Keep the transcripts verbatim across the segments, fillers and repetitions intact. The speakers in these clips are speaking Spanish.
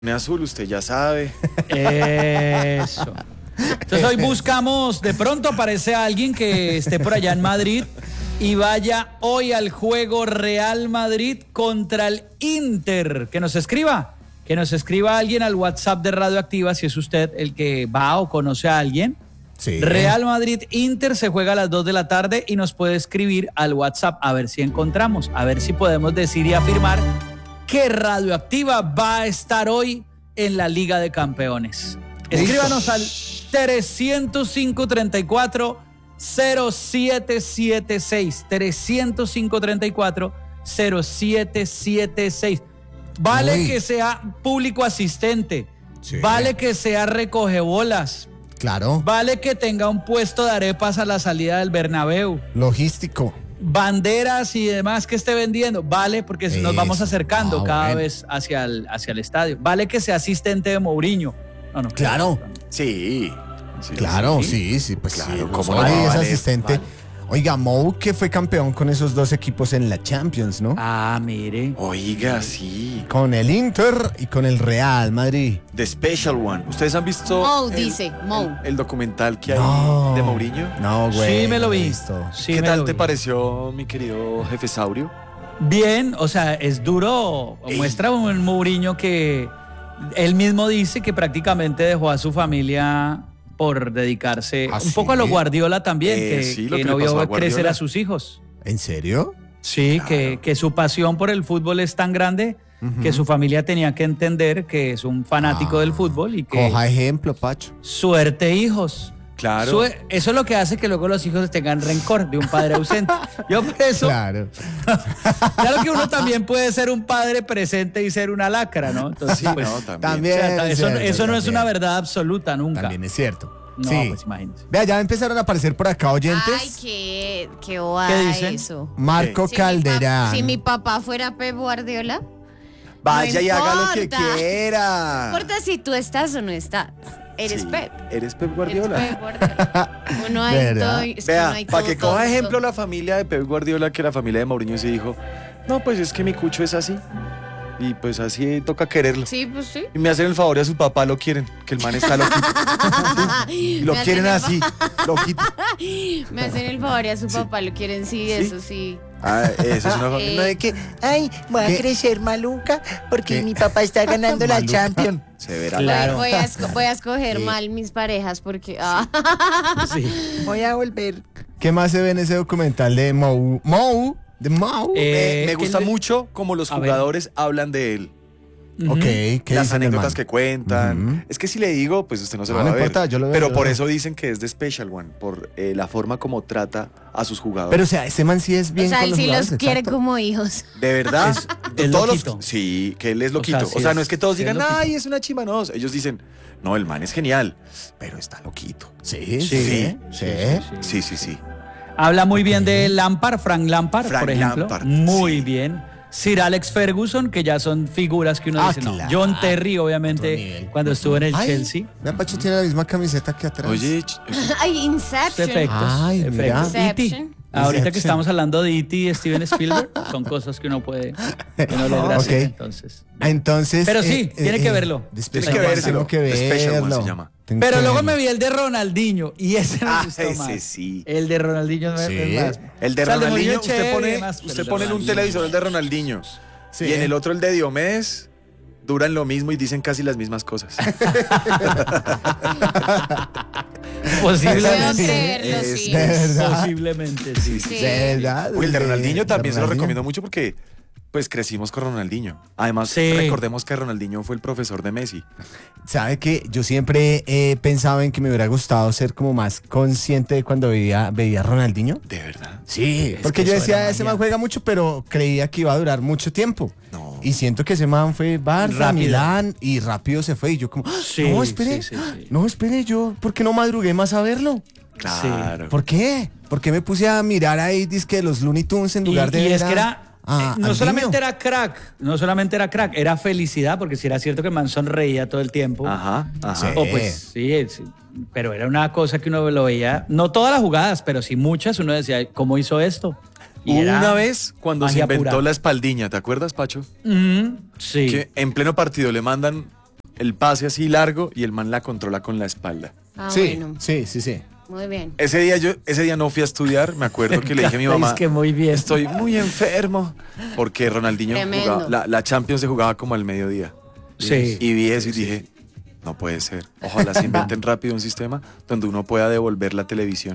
Azul, usted ya sabe. Eso. Entonces hoy buscamos, de pronto aparece alguien que esté por allá en Madrid y vaya hoy al juego Real Madrid contra el Inter. Que nos escriba, que nos escriba alguien al WhatsApp de Radioactiva si es usted el que va o conoce a alguien. Sí. Real Madrid Inter se juega a las dos de la tarde y nos puede escribir al WhatsApp a ver si encontramos, a ver si podemos decir y afirmar que Radioactiva va a estar hoy en la Liga de Campeones. Escríbanos al trescientos cinco, treinta y cuatro, cero siete siete seis. trescientos cinco, treinta y cuatro, cero siete siete seis. Vale Uy. que sea público asistente. Sí. Vale que sea recogebolas. Claro. Vale que tenga un puesto de arepas a la salida del Bernabéu. Logístico. Banderas y demás que esté vendiendo, vale, porque Eso. nos vamos acercando Ah, cada bueno. vez hacia el, hacia el estadio. Vale que sea asistente de Mourinho. No, no, Claro. Sí. sí Claro, sí. sí, sí, pues Claro, sí. ¿cómo Romario no? es Vale, asistente. vale. Oiga, Mou que fue campeón con esos dos equipos en la Champions, ¿no? Ah, mire. Oiga, sí. Con el Inter y con el Real Madrid. The Special One. ¿Ustedes han visto Mou, el, dice, Mou. el, el documental que hay No. de Mourinho? No, güey. Sí, me lo no he vi. visto. Sí, ¿Qué me tal lo te vi. pareció, mi querido jefe Saurio? Bien, o sea, es duro. Ey. Muestra un Mourinho que él mismo dice que prácticamente dejó a su familia por dedicarse ¿Ah, un poco a lo sí? Guardiola también, Eh, que, sí, lo que que no le pasó vio a Guardiola. crecer a sus hijos. ¿En serio? Sí, Claro. que, que su pasión por el fútbol es tan grande que su familia tenía que entender que es un fanático Ah, del fútbol y que Coja ejemplo, Pacho. suerte hijos. Claro. Su- eso es lo que hace que luego los hijos tengan rencor de un padre ausente. Yo por eso, Claro. claro que uno también puede ser un padre presente y ser una lacra, ¿no? Entonces, Sí, pues, no, también. También. o sea, es eso, cierto, eso no es también. una verdad absoluta nunca. También es cierto. No, sí. pues imagínense. Vea, ya empezaron a aparecer por acá oyentes. Ay, qué, qué ¿Qué bobada dicen? eso. Marco Si mi Calderán. pap- Si mi papá fuera Pep Guardiola, Vaya no y haga lo que importa. quiera. no importa si tú estás o no estás. Eres Sí, Pep. Eres Pep Eres Guardiola. Pep Guardiola. Uno hay ¿Verdad? todo, es que Vea, uno hay para todo que coja tonto. ejemplo la familia de Pep Guardiola, que la familia de Mourinho se dijo, no, pues es que mi cucho es así. Y pues así toca quererlo. Sí, pues sí. Y me hacen el favor y a su papá lo quieren, que el man está loquito. Sí, y lo Me hacen quieren el así, loquito. Me hacen el favor y a su papá lo quieren, sí, Sí. eso sí. Ah, eso es una familia. Eh, No de que, Ay, voy a ¿Qué? crecer maluca porque ¿Qué? mi papá está ganando la Maluca. Champions. se verá. Claro. Voy, voy a, esco- voy a escoger Sí. mal mis parejas porque... ah. Sí. Voy a volver. ¿Qué más se ve en ese documental de Mou? Mou, de Mou. Eh, me ¿qué gusta le- mucho como los A ver. jugadores hablan de él. Ujú. Ok, ¿qué Las dicen, anécdotas hermano? que cuentan. Ujú. Es que si le digo, pues usted no se Ah, lo va no a ver. importa, yo lo veo, Pero yo lo por veo. eso dicen que es The Special One, por eh, la forma como trata a sus jugadores. Pero o sea, ese man sí es bien O sea, con él los sí los jugadores, quiere exacto. como hijos. De verdad. Es- es todos loquito. los, sí, que él es O sea, loquito. O sí sea, no es- es que todos sí es digan, loquito. ay, es una chimba. No, ellos dicen, no, el man es genial, pero está loquito. Sí, Sí, sí, sí. Sí, sí, sí. Habla muy bien de Lampard, Frank Lampard, Frank por ejemplo. Lampard, muy sí. bien. Sir Alex Ferguson, que ya son figuras que uno Ah, dice, no. claro. John Terry, Otro obviamente, nivel. cuando estuvo en el Ay, Chelsea. Vea, Pacho tiene la misma camiseta que atrás. Oye, ch- Ay, Inception. Efectos. Ay, mira. efectos. E T. Inception. Ahorita que Inception. estamos hablando de E T y Steven Spielberg, son cosas que uno puede, que uno logra Ok. hacer, entonces. Entonces. Pero sí, tiene que verlo. The Tiene Special que One, vérselo. tengo que The Special One verlo. se llama. Tengo Pero que luego verlo. me vi el de Ronaldinho y ese me Ah, gustó ese más. sí. El de Ronaldinho me- Sí. es más. El de O sea, Ronaldinho, Mourinho usted chévere, pone, demás, pero usted el de pone en un Ronaldinho- televisor el de Ronaldinho. Sí. Y en el otro el de Diomedes, duran lo mismo y dicen casi las mismas cosas. Puedo Posiblemente. creerlo, Es- sí. de verdad. Posiblemente, sí. Sí. De verdad. Uy, el de Ronaldinho también se lo Ronaldinho. recomiendo mucho porque pues crecimos con Ronaldinho. Además, Sí. recordemos que Ronaldinho fue el profesor de Messi. Sabe que yo siempre he pensado en que me hubiera gustado ser como más consciente de cuando veía, veía a Ronaldinho. ¿De verdad? Sí, porque que yo eso decía, era ese magia. man juega mucho, pero creía que iba a durar mucho tiempo. No. Y siento que ese man fue Barça, Rápido. Milán y rápido se fue. Y yo como, ¡ah! Sí, no, espere, sí, sí, sí. no, espere, yo, ¿por qué no madrugué más a verlo? Claro. ¿Por qué? ¿Por qué me puse a mirar ahí, dizque los Looney Tunes en Y, lugar de y ver es a- que era, a- eh, no al solamente niño? era crack, no solamente era crack, era felicidad, porque si era cierto que el man sonreía todo el tiempo. Ajá, ajá. Sí. O pues sí, sí, pero era una cosa que uno lo veía, no todas las jugadas, pero sí muchas, uno decía, ¿cómo hizo esto? Y Hubo era una vez cuando se magia inventó pura. la espaldiña, ¿te acuerdas, Pacho? Ujú, sí. Que en pleno partido le mandan el pase así largo y el man la controla con la espalda. Ah, sí, bueno. sí, sí, sí. Muy bien. Ese día yo, ese día no fui a estudiar, me acuerdo que le dije a mi mamá, Es que muy bien. estoy muy enfermo, porque Ronaldinho Tremendo. jugaba, la, la Champions se jugaba como al mediodía. Sí. Y vi eso y dije, no puede ser. Ojalá se inventen rápido un sistema donde uno pueda devolver la televisión.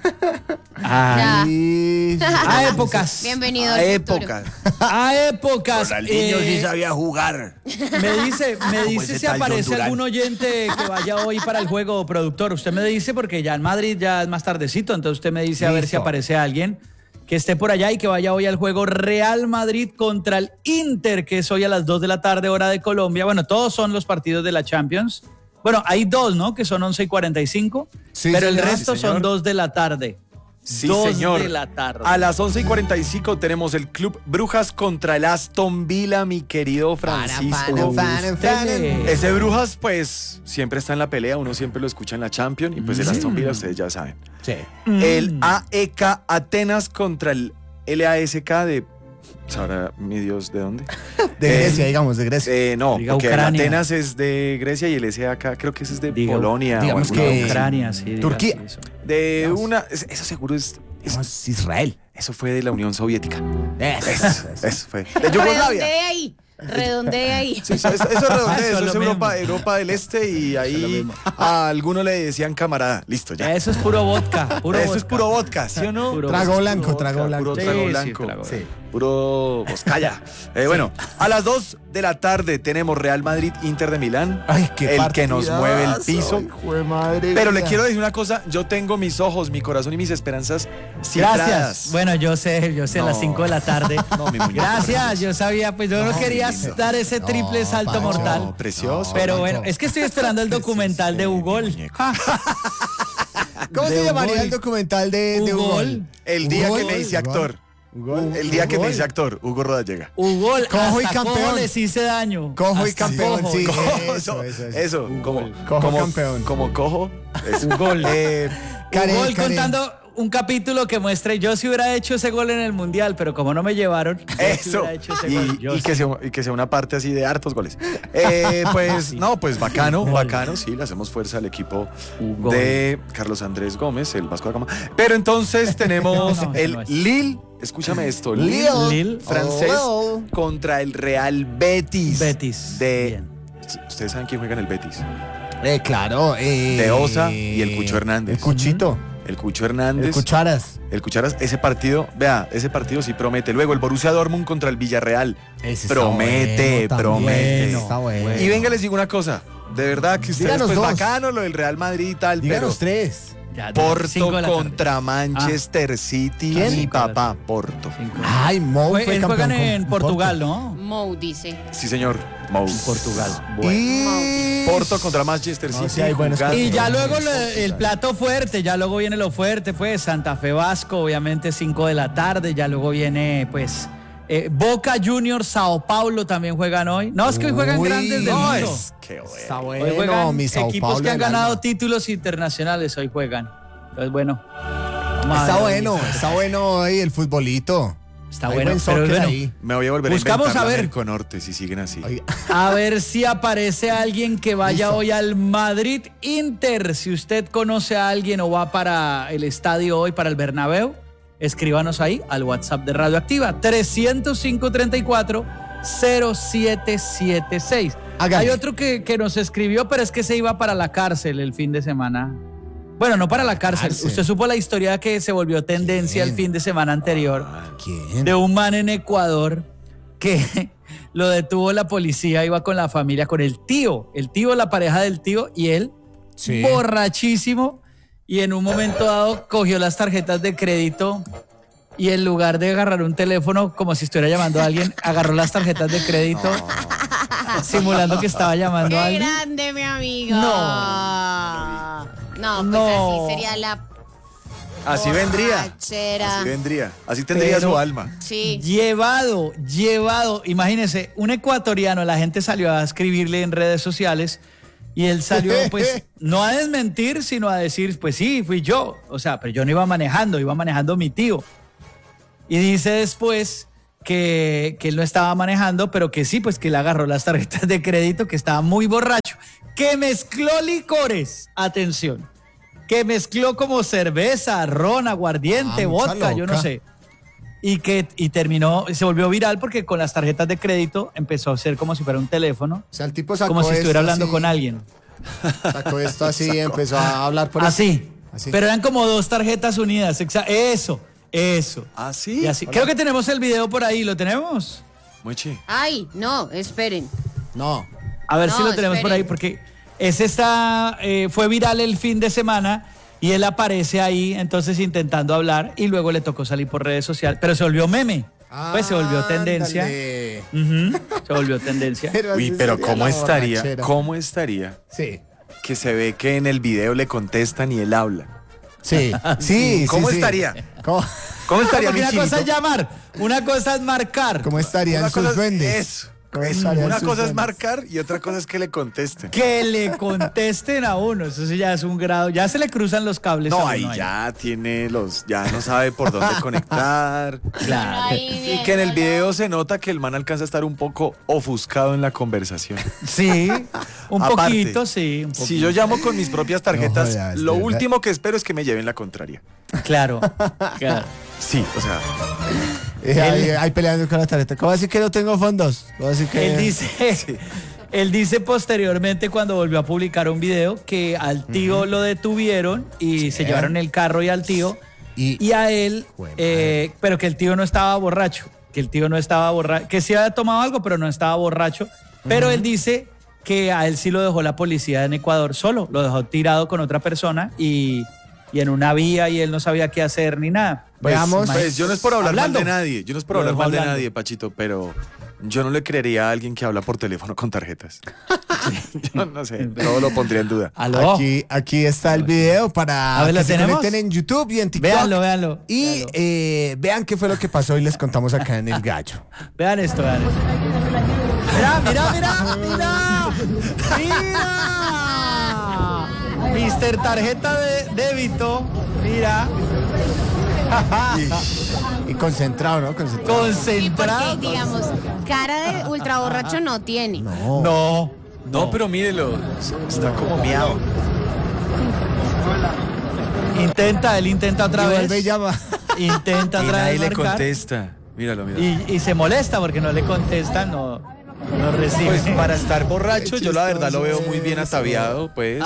Ah, Y- a épocas. Bienvenido A al futuro. épocas. A épocas. eh, sabía jugar. Me dice, me dice ese si tal John aparece Durán. algún oyente que vaya hoy para el juego, productor. Usted me dice porque ya en Madrid ya es más tardecito, entonces usted me dice a ver si Listo. aparece alguien que esté por allá y que vaya hoy al juego Real Madrid contra el Inter, que es hoy a las dos de la tarde, hora de Colombia. Bueno, todos son los partidos de la Champions. Bueno, hay dos, ¿no? Que son once y cuarenta y cinco, Sí, pero el señor. resto Sí, señor. son dos de la tarde. Sí, dos señor. de la tarde. A las once y cuarenta y cinco tenemos el Club Brujas contra el Aston Villa, mi querido Francisco. Para, para, para, para. Ese Brujas, pues, siempre está en la pelea, uno siempre lo escucha en la Champions, y pues el Aston Villa, ustedes ya saben. Sí. El A E K Atenas contra el L A S K de... ¿Sabrá mi Dios de dónde? De Eh, Grecia, digamos, de Grecia. Eh, no, Diga porque el Ucrania. Atenas es de Grecia y el S A K creo que ese es de Diga- Polonia. o digamos alguna que- cosa así. Ucrania, sí. diga Turquía. eso. De digamos. una... es- Eso seguro es... es- Digamos, Israel. eso fue de la Unión Soviética. Eso, Eso, eso. eso fue. De Yugoslavia. Redondee ahí. Redondee ahí. Sí, eso, eso es redondeo, Eso eso es es lo Europa, mismo. Europa del Este y es lo ahí mismo. a alguno le decían camarada. Listo, ya. Eso es puro vodka. Puro Eso vodka. es puro vodka, ¿sí o no? Puro Trago Puro blanco, vodka, trago blanco. Puro Sí, trago sí, blanco. trago Sí. Puro Vizcaya. Eh, bueno, a las dos de la tarde tenemos Real Madrid, Inter de Milán. Ay, qué El que nos partidazo, mueve el piso. hijo de madre Pero le mía. quiero decir una cosa, yo tengo mis ojos, mi corazón y mis esperanzas cifradas. Gracias. Bueno, yo sé, yo sé, a las No. cinco de la tarde. No, mi muñeco. Gracias, yo sabía, pues yo no, No, quería mi lindo. dar ese triple No, salto Pacho. mortal. No, precioso. Pero Pacho. bueno, es que estoy esperando el documental de Ugol. muñeco. ¿Cómo de se llamaría Ugol. el documental de, de Ugol. Ugol? El día Ugol, que me hice Ugol. actor. Ugol. El día que me Ugol. hice actor, Hugo Rodallega. Ugol, Cojo y hasta campeón. cojo les hice daño. Cojo y Hasta campeón, cojo. sí. Cojo, Eso, eso, eso. eso, como, Cojo como, campeón. como cojo. Eso. Ugol. Eh, Karen, Ugol Karen. contando un capítulo que muestre yo si hubiera hecho ese gol en el Mundial, pero como no me llevaron, yo sí eso. hubiera hecho ese gol. Y, Yo y sí. que sea, y que sea una parte así de hartos goles. Eh, pues, no, pues bacano, Gol. bacano. Sí, le hacemos fuerza al equipo Ugol. de Carlos Andrés Gómez, el Vasco da Gama. Pero entonces tenemos No, el no es. Lille. Escúchame esto. Lille. Lille, Lille. francés Oh. contra el Real Betis. Betis. De, Bien. ¿Ustedes saben quién juega en el Betis? Eh, claro. Eh, De Osa y el Cucho Hernández. El Cuchito. El Cucho Hernández. El Cucharas. El Cucharas, ese partido, vea, ese partido sí promete. Luego el Borussia Dortmund contra el Villarreal. Ese está Promete, bueno promete. también, Está bueno. Y venga, les digo una cosa. De verdad que ustedes, Díganos pues dos. bacano lo del Real Madrid y tal, pero Díganos tres. Ya, Porto cinco de la tarde. contra Manchester City. ¿Quién? Mi papá, Porto. Cinco. Ay, Mou Jue- fue él campeón juegan con- en con Portugal, Porto. ¿no? Mou dice. Sí, señor. Mou. Portugal. Y... Porto contra Manchester No, City. sí hay buenos jugando. Y ya Portugal. luego lo- el plato fuerte, ya luego viene lo fuerte, pues Santa Fe Vasco, obviamente cinco de la tarde, ya luego viene pues eh, Boca Juniors, Sao Paulo también juegan hoy. No, es que hoy juegan Uy, grandes del No, mundo. es que bueno. Está Hoy bueno, juegan mi Sao equipos Paulo que han del ganado alma. títulos internacionales, hoy juegan. Entonces, bueno. vamos a Está ver. bueno, está bueno hoy el futbolito. Está Hay bueno, buen pero soccer bueno. ahí. Me voy a volver Buscamos a inventar a la ver. Merconorte si siguen así. Oiga, A ver si aparece alguien que vaya Listo. hoy al Madrid Inter. Si usted conoce a alguien o va para el estadio hoy, para el Bernabéu, escríbanos ahí al WhatsApp de Radioactiva, trescientos cinco, treinta y cuatro, cero siete siete seis. Hágale. Hay otro que, que nos escribió, pero es que se iba para la cárcel el fin de semana. Bueno, no para la cárcel. Cárcel. Usted supo la historia que se volvió tendencia ¿Quién? el fin de semana anterior ¿quién? de un man en Ecuador que lo detuvo la policía, iba con la familia, con el tío, el tío, la pareja del tío y él, Sí. borrachísimo, y en un momento dado cogió las tarjetas de crédito y en lugar de agarrar un teléfono como si estuviera llamando a alguien, agarró las tarjetas de crédito simulando que estaba llamando a ¡Qué alguien. grande, mi amigo! No. No, pues No. así sería la Así vendría. borrachera. Así vendría. Así tendría Pero- su alma. Sí. Llevado, llevado. Imagínense, un ecuatoriano, la gente salió a escribirle en redes sociales y él salió, pues, no a desmentir, sino a decir, pues sí, fui yo. O sea, pero yo no iba manejando, iba manejando mi tío. Y dice después que, que él no estaba manejando, pero que sí, pues que le agarró las tarjetas de crédito, que estaba muy borracho. que mezcló licores, atención, que mezcló como cerveza, ron, aguardiente, Ah, mucha vodka, yo no loca. sé. Y que y terminó, se volvió viral porque con las tarjetas de crédito empezó a ser como si fuera un teléfono, O sea, el tipo sacó como si esto estuviera hablando así, con alguien. Sacó esto así y empezó a hablar por Así. Así. Pero eran como dos tarjetas unidas. exa- Eso, eso. ¿Ah, sí? Y así. Creo que tenemos el video por ahí, ¿lo tenemos? Mochi. Ay, no, esperen. No. A ver No, si lo tenemos por ahí, esperen. porque ese está, eh, fue viral el fin de semana y él aparece ahí, entonces intentando hablar y luego le tocó salir por redes sociales, pero se volvió meme, pues se volvió tendencia. Ándale. Ujú, se volvió tendencia. Uy, así pero sería ¿cómo la estaría? borrachera. ¿Cómo estaría Sí. que se ve que en el video le contestan y él habla? Sí, sí, ¿Cómo sí, sí. estaría? ¿Cómo, ¿Cómo estaría Porque mi una cosa es chinito? llamar, una cosa es marcar. cómo estarían Una sus cosa es- duendes? Eso. ¿Cómo eso. estarían Una sus cosa es duendes? marcar y otra cosa es que le contesten. Que le contesten a uno, eso sí ya es un grado, ya se le cruzan los cables. a No, uno ahí ya tiene los, ya no sabe por dónde conectar. Claro. Ahí Y que en el viéndolo. video se nota que el man alcanza a estar un poco ofuscado en la conversación. Sí, un Aparte, poquito, sí. Un poquito. Si yo llamo con mis propias tarjetas, No jodas, lo de verdad. último que espero es que me lleven la contraria. Claro, claro. Sí, o sea, Eh, ahí, ahí peleando con la tarjeta. ¿Cómo así que no tengo fondos? ¿Cómo así que...? Él dice, él dice posteriormente cuando volvió a publicar un video que al tío lo detuvieron y se llevaron el carro y al tío Y- y, a él, Jue eh, pero que el tío no estaba borracho, que el tío no estaba borracho, que sí había tomado algo pero no estaba borracho, pero él dice que a él sí lo dejó la policía en Ecuador solo, lo dejó tirado con otra persona y, y en una vía y él no sabía qué hacer ni nada. pues, Veamos. pues yo no es por hablar Hablando. mal de nadie, yo no es por Lo hablar dejo mal de hablando. nadie, Pachito, pero yo no le creería a alguien que habla por teléfono con tarjetas. Yo no sé, todo lo pondría en duda. ¿Aló? Aquí, aquí está el video para A ver, ¿lo que se tenemos? conecten en YouTube y en TikTok. Véanlo, véanlo. Y véanlo. eh, vean qué fue lo que pasó y les contamos acá en El Gallo. Vean esto, vean esto. Mira, mira, mira, mira. Mira. mister Tarjeta de débito. Mira. Y concentrado, ¿no? Concentrado. Concentrado. Porque, digamos, cara de ultra borracho no tiene. No. No. No, pero mírelo, está como miado. Intenta, él intenta otra Y vez. vuelve y llama. Intenta Y otra nadie vez le marcar. contesta. Míralo, míralo. Y, y se molesta porque no le contestan, no, no recibe. Pues para estar borracho, Qué yo la verdad lo veo chistoso muy bien eso. ataviado, pues.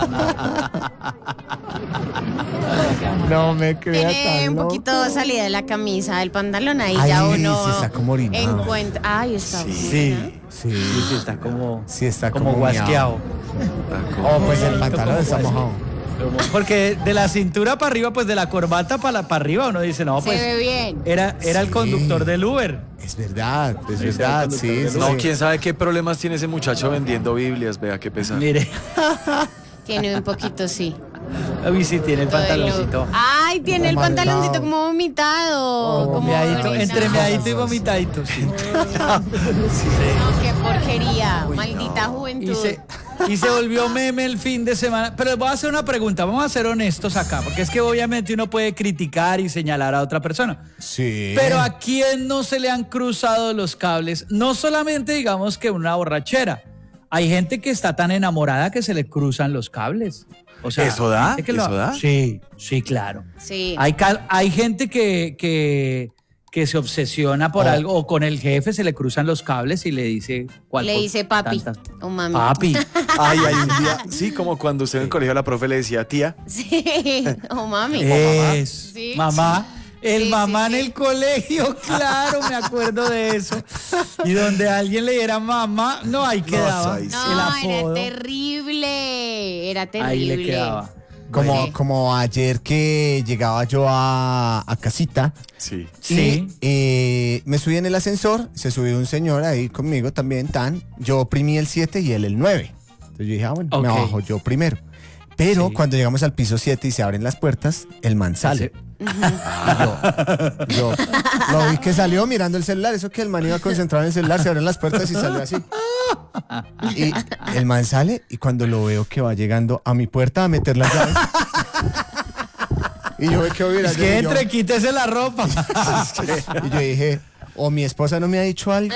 No me crea Tiene tan un loco. poquito salida de la camisa, del pantalón, ahí Ay, ya uno sí, está como orinado. encuentra. Ay, está Sí. buena. Sí. Sí, sí, está como, Sí, está como, como guasqueado. Oh, pues el Como pantalón está guasqueado. mojado. Como- Porque de la cintura para arriba, pues de la corbata para, la, para arriba, uno dice, no, Se pues ve bien. era, era el Sí. conductor del Uber. Es verdad, es Ahí está verdad, el sí. conductor sí, No, sí. quién sabe qué problemas tiene ese muchacho vendiendo Biblias, vea qué pesar. Mire, Tiene un poquito, sí. uy, sí tiene el Todo el pantaloncito. look. Ay, tiene el Como pantaloncito marcado. como vomitado. Oh, como Meadito, orinado. entre meadito y vomitadito. Sí. No, qué porquería. Maldita Y juventud. se, y se volvió meme el fin de semana. Pero les voy a hacer una pregunta, vamos a ser honestos acá, porque es que obviamente uno puede criticar y señalar a otra persona. Sí. Pero ¿a quién no se le han cruzado los cables? No solamente digamos que una borrachera. Hay gente que está tan enamorada que se le cruzan los cables. O sea, ¿Eso da? gente que lo- ¿Eso da? Sí, sí, claro. Sí. Hay, cal- hay gente que, que, que se obsesiona por Oh. algo o con el jefe se le cruzan los cables y le dice cuál Le cosa, dice papi tantas- o mami. Papi. Ay, hay un día, sí, como cuando usted en el colegio la profe le decía, tía, Sí, o mami. Es, Sí. mamá. El Sí, mamá sí, en sí. el colegio, claro, me acuerdo de eso. Y donde alguien le diera mamá, no, ahí quedaba. ahí sí. el No, apodo. era terrible. Era terrible. Ahí le quedaba. Como, Sí. como ayer que llegaba yo a, a casita. sí. Sí. Y eh, me subí en el ascensor, se subió un señor ahí conmigo también, tan. Yo oprimí el siete y él el nueve. Entonces yo dije, ah, bueno, me Ok. bajo yo primero. Pero Sí. cuando llegamos al piso siete y se abren las puertas, el man sale. Y yo, yo lo vi que salió mirando el celular. Eso que el man iba concentrado en el celular, se abren las puertas y salió así. Y el man sale y cuando lo veo que va llegando a mi puerta a meter las llaves. Y yo me quedo mirando. Es que y yo- entre, quítese la ropa. Y yo dije, o mi esposa no me ha dicho algo.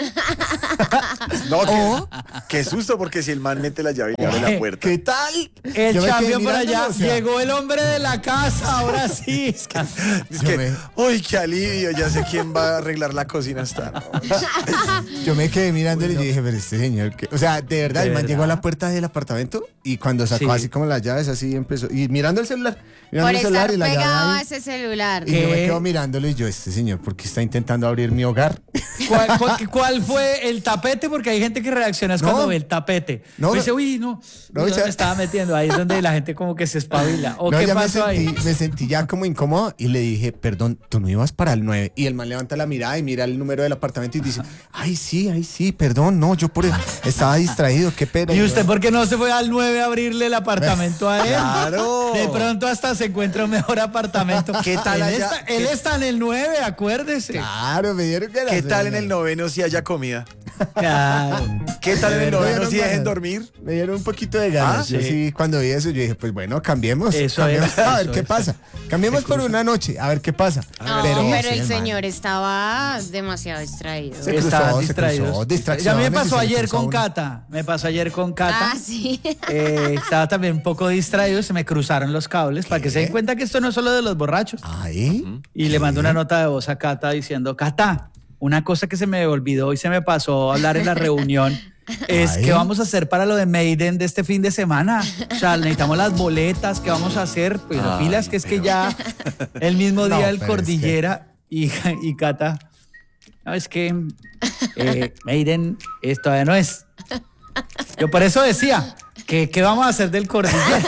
No, qué, qué susto, porque si el man mete la llave y le abre la puerta. ¿Qué tal? El Yo me quedé champion por allá, mirándolo, o sea, llegó el hombre de la casa, ahora sí. Es Yo que, me- uy, qué alivio, ya sé quién va a arreglar la cocina esta noche. Yo me quedé mirándole y yo dije, pero este señor, ¿qué? O sea, de verdad, ¿De el man verdad? llegó a la puerta del apartamento y cuando sacó Sí. así como las llaves, así empezó. Y mirando el celular, mirando Por el celular estar y la llave pegado ahí. a ese celular. Y yo me ¿Qué? quedo mirándolo y yo, este señor, ¿por qué está intentando abrir mi hogar? ¿Cuál, cuál- cuál fue el tapete? Porque hay gente que reacciona es No. cuando ve el tapete. No, No, no. dice, uy, no, No, ¿dónde ya- me estaba metiendo? Ahí es donde la gente como que se espabila. ¿O No, qué ya me pasó sentí, ahí? me sentí ya como incómodo y le dije, perdón, tú no ibas para el nueve. Y el man levanta la mirada y mira el número del apartamento y dice, ay, sí, ay, sí, perdón, no, yo por estaba distraído, qué pena. ¿Y yo, usted por qué no se fue al nueve a abrirle el apartamento a él? Claro. De pronto hasta se encuentra un mejor apartamento. ¿Qué tal él allá? Está, él ¿Qué- está en el nueve, acuérdese. Claro, me dieron ganas. ¿Qué me tal dieron en el ganas. noveno si haya comida? Claro. ¿Qué tal en el Me noveno dieron si dejen ganas. dormir? Me dieron un poquito de ganas. Ah, Yo sí. sí, cuando vi eso, yo dije, pues bueno, cambiemos. Eso cambiemos, es, a ver eso qué es. pasa. Cambiemos por una noche, a ver qué pasa. No, pero, sí, el man. señor estaba demasiado distraído. Se cruzó, Estaban se distraídos. cruzó, Ya me distracciones y pasó se le ayer cruzó con uno. Cata. Me pasó ayer con Cata. Ah, sí. Eh, estaba también un poco distraído, se me cruzaron los cables para que se den cuenta que esto no es solo de los borrachos. Ay, Y le mandó una nota de voz a Cata diciendo, Cata, una cosa que se me olvidó y se me pasó hablar en la reunión es Ay. que vamos a hacer para lo de Maiden de este fin de semana. O sea, necesitamos las boletas, ¿qué vamos a hacer? Pues Ay, pilas, que es que ya el mismo No, día el pero es Cordillera y, y Cata, no, es que eh, Maiden es, todavía no es. Yo por eso decía, que ¿qué vamos a hacer del Cordillera?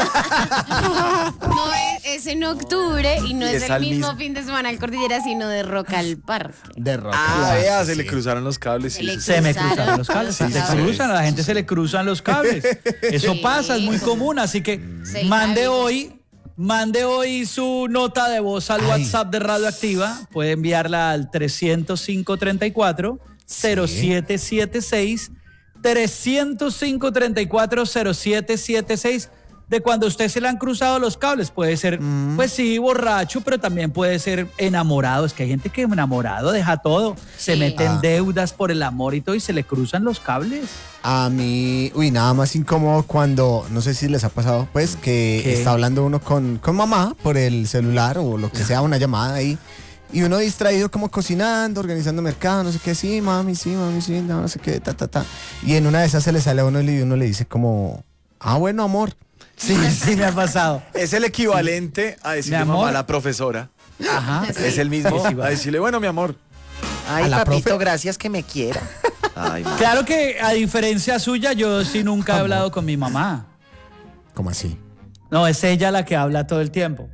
No es, es en octubre y no Y es, es el al mismo mismo- fin de semana al Cordillera, sino de Rock al Parque. de rock. Ah, Sí, vea, sí, se le sí. cruzaron los cables. Se sí, le sí, sí. Se me Cruzaron cruzaron los cables, los se te cables. cruzan, a la gente se le cruzan los cables. Eso Sí, pasa, es muy como- común, así que Se mande la vi. hoy, mande hoy su nota de voz al Ay. WhatsApp de Radioactiva, puede enviarla al trescientos cinco treinta y cuatro cero siete siete seis, trescientos cinco treinta y cuatro cero siete siete seis. De cuando a usted se le han cruzado los cables, puede ser, pues sí, borracho, pero también puede ser enamorado. Es que hay gente que enamorado deja todo, se Sí. mete en Ah. deudas por el amor y todo y se le cruzan los cables. A mí, uy, nada más incómodo cuando, no sé si les ha pasado, pues que ¿Qué? está hablando uno con, con mamá por el celular o lo que sea, una llamada ahí. Y uno distraído como cocinando, organizando mercado, no sé qué, sí, mami, sí, mami, sí, no, no sé qué, ta, ta, ta. Y en una de esas se le sale a uno y uno le dice como, ah, bueno, amor. Sí, sí me ha pasado. Es el equivalente a decirle Mi amor. mamá a la profesora. Ajá. Es el mismo. Sí, sí, va. A decirle, bueno, mi amor. Ay, A la papito, profe. gracias que me quiera. Ay, ma. Claro que a diferencia suya, yo sí nunca he hablado con mi mamá. ¿Cómo así? No, es ella la que habla todo el tiempo.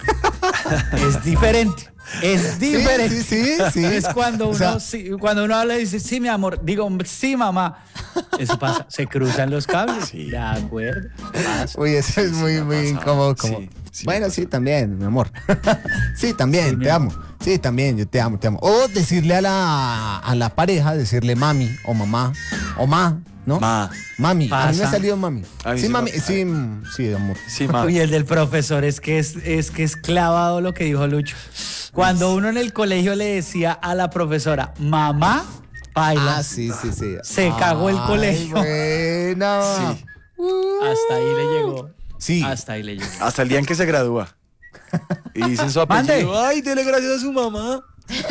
Es diferente. Es diferente. Sí, sí, sí, sí. Es cuando uno, O sea, sí, cuando uno habla y dice, sí, mi amor. Digo, sí, mamá. Eso pasa. Se cruzan los cables. Sí. De acuerdo. Pasa. Uy, eso es muy, me ha muy pasado. incómodo. Como, Sí, sí, bueno, me sí, también, mi amor. sí, también, Sí, mi te amor. amo. Sí, también, yo te amo, te amo. O decirle a la, a la pareja, decirle mami o mamá o ma, ¿no? Ma. Mami. A mí me Pasa. ha salido mami. A mí Sí, sí mami, me- sí, mm, sí, amor. Sí, ma. Y el del profesor es que es, es que es clavado lo que dijo Lucho. Cuando uno en el colegio le decía a la profesora, mamá, baila. Ah, sí, sí, sí. Se cagó el Ay, colegio. Bueno. Sí. Hasta ahí le llegó. Sí. Hasta ahí le llegó. Hasta el día en que se gradúa. Y dicen su apellido. Mande. Ay, dele gracias a su mamá.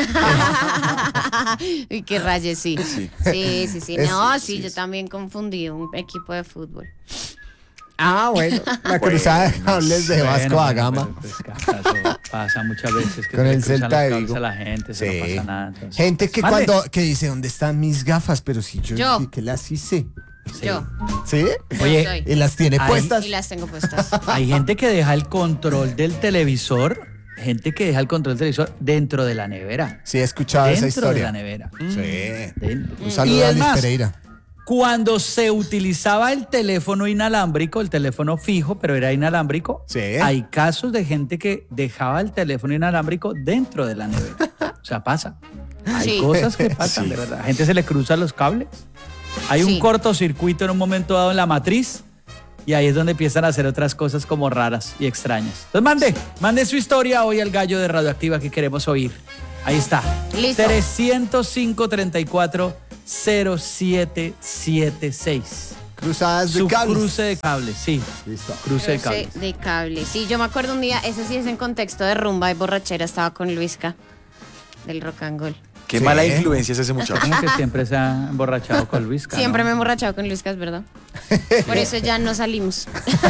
Y qué rayes, sí. Sí. Sí, sí, sí. Es- No, sí, sí, yo sí. también confundí un equipo de fútbol. Ah, bueno. La cruzada de cables de Vasco Bueno, a bueno, Gama. pues, pues, acaso pasa muchas veces que Con se le el cruzan Celta los de cables Vigo. a la gente, se no pasa nada. entonces. Gente que Mande. cuando que dice, ¿dónde están mis gafas? Pero si yo, Yo. sí que las hice. Sí. Yo. ¿Sí? Oye, soy. Y las tiene Ahí- puestas. Y las tengo puestas. hay gente que deja el control del televisor, gente que deja el control del televisor dentro de la nevera. Sí, he escuchado esa Dentro de la historia. nevera. Sí. Dentro. Un Y saludo a es Liz más, Pereira. cuando se utilizaba el teléfono inalámbrico, el teléfono fijo, pero era inalámbrico, Sí. hay casos de gente que dejaba el teléfono inalámbrico dentro de la nevera. O sea, pasa. Hay Sí. cosas que pasan, Sí. de verdad. La gente se le cruzan los cables. Hay un Sí. cortocircuito en un momento dado en la matriz y ahí es donde empiezan a hacer otras cosas como raras y extrañas. Entonces mande, mande su historia hoy al gallo de Radioactiva que queremos oír. Ahí está. Listo. trescientos cinco, treinta y cuatro, cero siete siete seis. Cruzadas de Su cables. cruce de cables, sí. Listo. Cruce de Cruce cables. de cable. Sí, yo me acuerdo un día, ese sí es en contexto de rumba y borrachera, estaba con Luisca del Rock and Roll. Qué Sí. mala influencia es ese muchacho. Como que siempre se ha emborrachado con Luis. Siempre me he emborrachado con Luisca, es verdad. Por eso ya no salimos.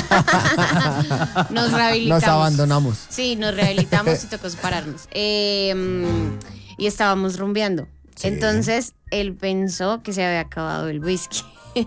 Nos rehabilitamos. Nos abandonamos. Sí, nos rehabilitamos y tocó separarnos. Eh, mm, y estábamos rumbeando. Sí. Entonces, él pensó que se había acabado el whisky.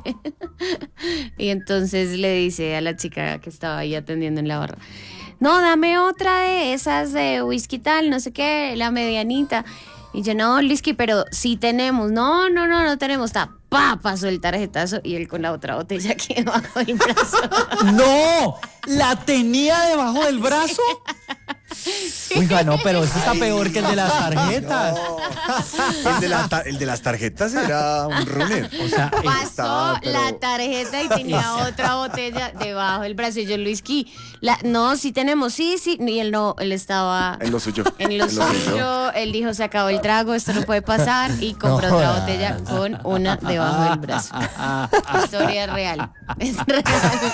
Y entonces le dice a la chica que estaba ahí atendiendo en la barra, no, dame otra de esas de whisky tal, no sé qué, la medianita. Y yo, no, whisky, pero sí tenemos. No, no, no, no tenemos. Está, pa, pasó el tarjetazo y él con la otra botella aquí debajo del brazo. ¡No! ¿La tenía debajo del brazo? Oiga, no, pero eso está peor que el de las tarjetas. El de, la ta- el de las tarjetas era un runner. O sea, eh, Pasó estaba, pero- la tarjeta y tenía otra botella debajo del brazo. Y yo, Luisqui, la, no, sí tenemos, sí, sí. Y él no, él estaba En lo suyo. en lo suyo. Él dijo, se acabó el trago, esto no puede pasar. Y compró No otra jodas. botella con una debajo del brazo. Historia real. Es real.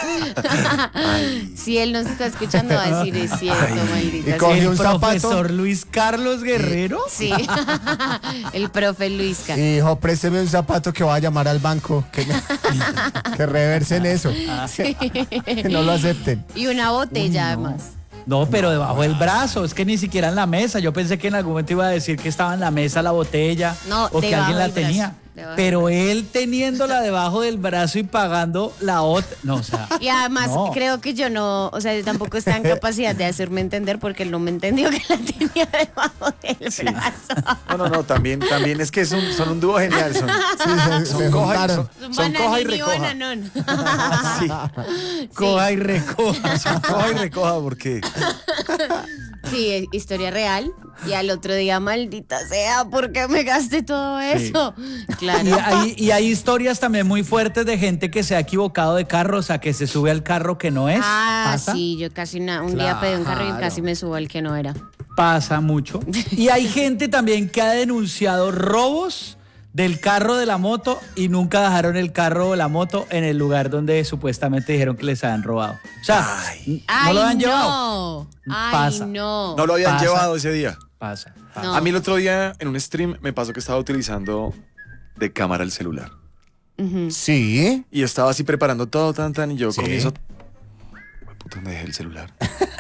Si él nos está escuchando, va a decir, es cierto, maldita Y sea. cogió el un zapato. profesor Luis Carlos Guerrero. Sí, el profe Luisca. Y dijo, présteme un zapato que va a llamar al banco. Que, me- que reversen eso. Que no lo acepten. Y una botella, además. No, pero debajo del brazo, es que ni siquiera en la mesa. Yo pensé que en algún momento iba a decir que estaba en la mesa la botella No, o que debajo alguien la del brazo, tenía. debajo Pero él teniéndola debajo del brazo y pagando la otra. No, o sea. Y además no. creo que yo no, o sea, yo tampoco estaba en capacidad de hacerme entender porque él no me entendió que la tenía debajo del Sí. brazo. No, no, no, también, también es que son, son un dúo genial. Son, Sí, se, son se coja y, juntaron. son, Un son coja y bananín y recoja. bananón. Sí, Coja y recoja. son coja y recoja porque Sí, es historia real. Y al otro día, maldita sea, ¿por qué me gasté todo eso? Claro. Y hay, y hay historias también muy fuertes de gente que se ha equivocado de carro, o sea, que se sube al carro que no es. Ah, ¿Pasa? sí, yo casi una- un día pedí un carro y Claro. casi me subo al que no era. Pasa mucho. Y hay gente también que ha denunciado robos del carro de la moto y nunca dejaron el carro o la moto en el lugar donde supuestamente dijeron que les habían robado. O sea, Ay. n- no lo han Ay, llevado. no. Ay, Pasa. no. no lo habían Pasa. llevado ese día. Pasa. pasa. No. A mí el otro día en un stream me pasó que estaba utilizando de cámara el celular. Ujú. Sí. Y estaba así preparando todo, tan, tan, y yo Sí. comienzo. Puta, ¿dónde dejé el celular?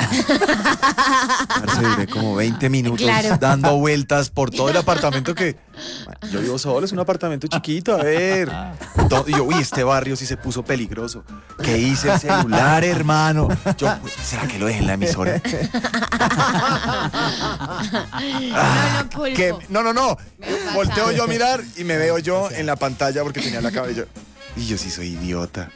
Parce, duré como veinte minutos Claro. dando vueltas por todo el apartamento que. Yo vivo solo, es un apartamento chiquito, a ver. To- Y yo, uy, este barrio sí se puso peligroso. ¿Qué hice el celular, hermano? Yo, uy, ¿será que lo dejé en la emisora? No lo culpo. Que- no, no, no. Me ha pasado. Volteo yo a mirar y me veo yo en la pantalla porque tenía la cámara y yo. Y yo sí soy idiota.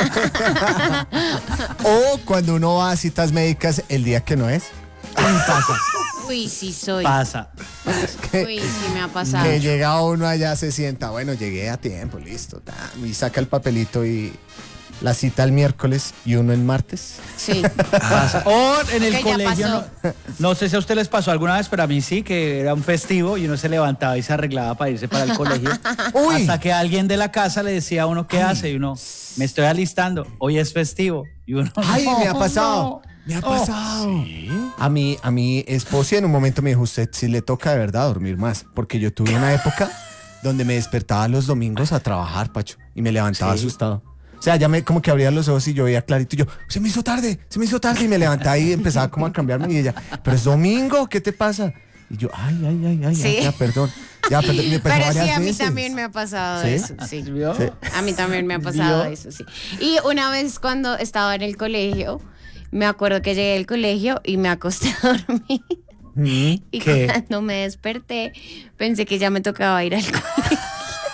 O cuando uno va a citas médicas el día que no es. Pasa. Uy, sí soy. Pasa. Que, Uy, sí me ha pasado. que llega uno allá, se sienta, bueno, llegué a tiempo, listo. ta, Y saca el papelito y la cita el miércoles y uno el martes. Sí. Pasa. O en el Que ya colegio, no, pasó. no sé si a usted les pasó alguna vez, pero a mí sí, que era un festivo y uno se levantaba y se arreglaba para irse para el colegio. Uy. Hasta que alguien de la casa le decía a uno qué hace y uno, me estoy alistando, hoy es festivo. Y uno, Ay, "No, me ha pasado. no". Me ha Oh. pasado. A mí, a mi esposa en un momento me dijo, usted sí le toca de verdad dormir más. Porque yo tuve una época donde me despertaba los domingos a trabajar, Pacho. Y me levantaba Sí. asustado. O sea, ya me como que abría los ojos y yo veía clarito y yo, se me hizo tarde, se me hizo tarde. Y me levantaba y empezaba como a cambiarme. Y ella, pero es domingo, ¿qué te pasa? Y yo, ay, ay, ay, ay, Sí. ya, ya, perdón. Ya, perdón. Y me pasó Pero sí, varias a mí veces. también me ha pasado ¿Sí? eso, sí. ¿Vio? Sí. A mí también me ha pasado ¿Vio? eso, sí. Y una vez cuando estaba en el colegio, me acuerdo que llegué al colegio y me acosté a dormir. Mm. Y ¿Qué? cuando me desperté, pensé que ya me tocaba ir al colegio.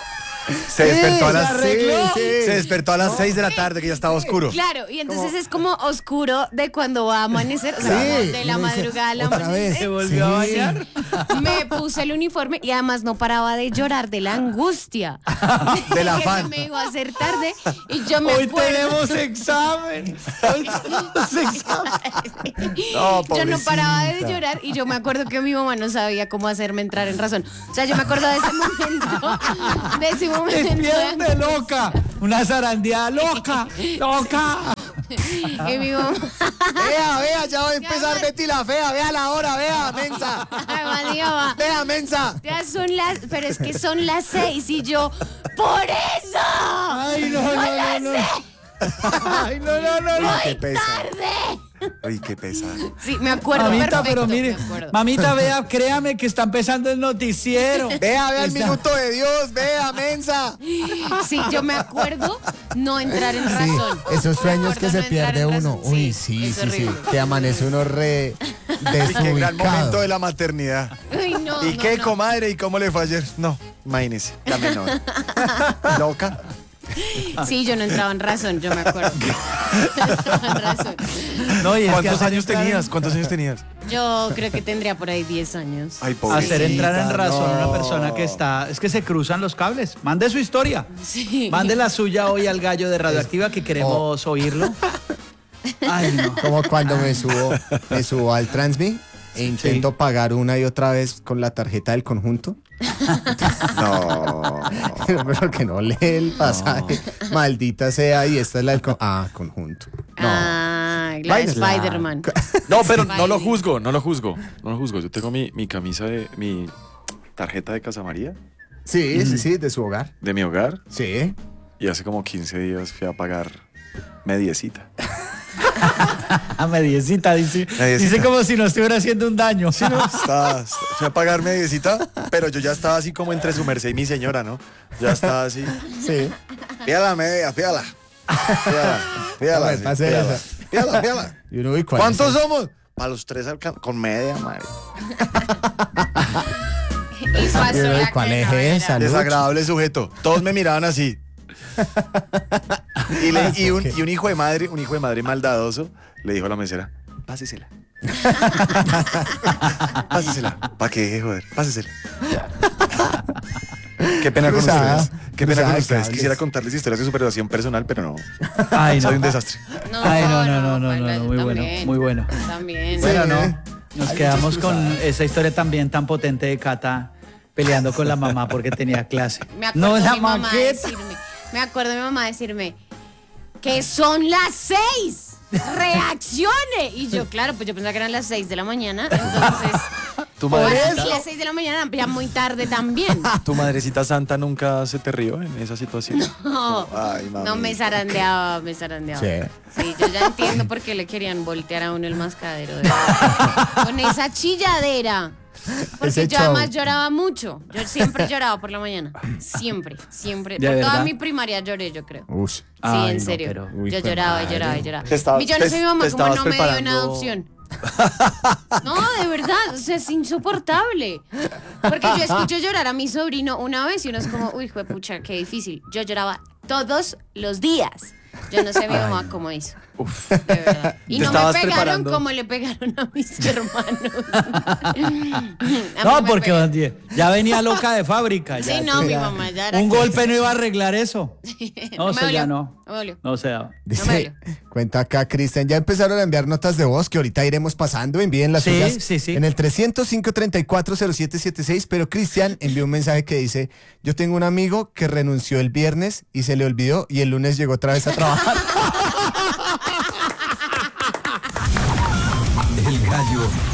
Se despertó a Sí, las se arregló. Sí, sí. Se despertó a las seis de la tarde, que ya estaba oscuro. Claro, y entonces es como oscuro de cuando va a amanecer, o sea, Sí, como de la uno dice, madrugada a la otra vez. amanecer. ¿Se volvió a bañar? Me puse el uniforme y además no paraba de llorar de la angustia. Del Que afán. se me iba a hacer tarde y yo me Hoy acuerdo. tenemos examen. Hoy tenemos examen. No, Yo no paraba de pobrecita. llorar y yo me acuerdo que mi mamá no sabía cómo hacerme entrar en razón. O sea, yo me acuerdo de ese momento, de ese momento. de Despierte, loca. Una zarandeada loca. Loca. Y mi mamá, Vea, vea, ya va a empezar amor. Betty la fea. Vea la hora, vea, mensa. además mi mamá, Vea, mensa. ya son las, pero es que son las seis y yo, ¡por eso! Ay, no, no, no, no. Ay, no, no, no, no. Qué pesa. ¡Tarde! Uy, qué pesa. Sí, me acuerdo Mamita, perfecto, pero mire, me acuerdo. mamita, vea, créame que está empezando el noticiero. Vea, vea el Está- minuto de Dios. Vea, mensa. Sí, yo me acuerdo no entrar en Sí, razón. esos sueños Me que acuerdo se no entrar pierde en uno. razón. Uy, sí, es sí, sí. horrible. Que amanece uno re Y qué gran momento desubicado. de la maternidad. Uy, no, ¿Y no, qué, no. comadre? ¿Y cómo le fue ayer? No, imagínese, la menor. Loca. Sí, yo no entraba en razón, yo me acuerdo. No entraba en razón. No, y es que ¿Cuántos hacer años entrar en- tenías? ¿Cuántos años tenías? Yo creo que tendría por ahí diez años. Ay, pobrecita. Hacer entrar en razón a no. una persona que está. Es que se cruzan los cables. Mande su historia. Sí. Mande la suya hoy al gallo de Radioactiva que queremos oírlo. Ay, no. Como cuando me subo, me subo al Transmi e intento pagar una y otra vez con la tarjeta del conjunto. No. Pero que no lee el pasaje. Maldita sea, y esta es la del con- ah, conjunto. No. Ah, la de Vaina. Spider-Man. No, pero no lo Baile. juzgo, no lo juzgo. No lo juzgo. Yo tengo mi, mi camisa de. Mi tarjeta de Casa María, Sí, sí, sí, de su hogar. de mi hogar. Sí. Y hace como quince días fui a pagar mediecita. A mediecita, dice. Mediecita. Dice como si no estuviera haciendo un daño. Estaba- estaba- fui a pagar mediecita, pero yo ya estaba así como entre su merced y mi señora, ¿no? Ya estaba así. Sí. Pídala media, pídala. Pídala, pídala. Dale, sí, pase pídala. esa. Pídala, pídala. Y uno, uy, ¿cuál ¿Cuántos es el- somos? Para los tres alcan- con media, madre. Y pasó Y uno, la ¿cuál que es no era. esa? Lucho. Desagradable sujeto. Todos me miraban así. Y, le- y un, y un hijo de madre, un hijo de madre maldadoso, le dijo a la mesera, pásesela. Pásesela. ¿Para qué, joder? Pásesela. Qué pena con Cruzada, ustedes. Qué pena cruzada con de ustedes. cables. Quisiera contarles historias de superación personal, pero no. Ay, no. Soy un desastre. No, Ay, no, no, no, no, Paula, no, yo muy bueno, también. muy bueno. También. Bueno, Sí. no. Nos Hay quedamos muchas con cruzadas. esa historia también tan potente de Cata peleando con la mamá porque tenía clase. Me acuerdo No, de la mi mamá maqueta. decirme, me acuerdo de mi mamá decirme que son las seis. Reaccione. Y yo, claro, pues yo pensaba que eran las seis de la mañana. Entonces, Tu para madrecita, mí las seis de la mañana, ya muy tarde también. tu madrecita santa nunca se te rió en esa situación. No, Ay, mami. no me zarandeaba, me zarandeaba. Sí. Sí, yo ya entiendo por qué le querían voltear a uno el mascadero. de verdad. Con esa chilladera. Porque Ese yo show. además lloraba mucho. Yo siempre lloraba por la mañana. Siempre, siempre. ¿De Por toda verdad? mi primaria lloré, yo creo. Uy. Sí, Ay, en no, serio. pero- Uy, yo hijo de lloraba y madre. lloraba y lloraba. Te estabas- y yo no sé te- mi mamá te cómo estabas no me dio en preparando- adopción. No, de verdad, o sea, es insoportable. Porque yo escucho llorar a mi sobrino una vez y uno es como, uy, pucha, qué difícil. Yo lloraba todos los días. Yo no sé mi mamá cómo hizo. Uf. De verdad. Y Te no me estabas pegaron preparando. como le pegaron a mis hermanos. A mí No, me porque pegaron. Diez, ya venía loca de fábrica. Ya, Sí, no, mi ya. mamá ya era Un que- golpe no iba a arreglar eso. No, No eso me ya dolió, no. no me dolió. No se daba. Dice, me cuenta acá, Cristian, ya empezaron a enviar notas de voz que ahorita iremos pasando, envíen las Sí, suyas sí, sí. en el trescientos cinco, treinta y cuatro, cero siete setenta y seis, pero Cristian envió un mensaje que dice, yo tengo un amigo que renunció el viernes y se le olvidó y el lunes llegó otra vez a trabajar. El gallo